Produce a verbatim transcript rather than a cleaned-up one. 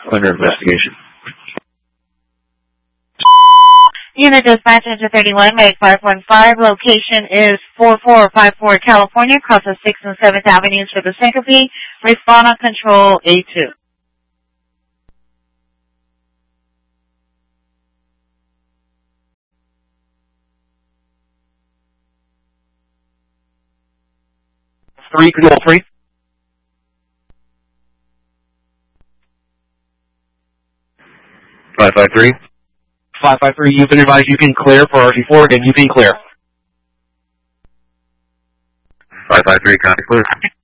under investigation. Unit dispatch into thirty-one, make five one five. Location is four four five four California, across the sixth and seventh Avenues for the Syncope. Respond on control A two. Three, control three. Five five three. Five five three. You've been advised you can clear for R C four. Again, you can clear. Five five three. Copy, clear.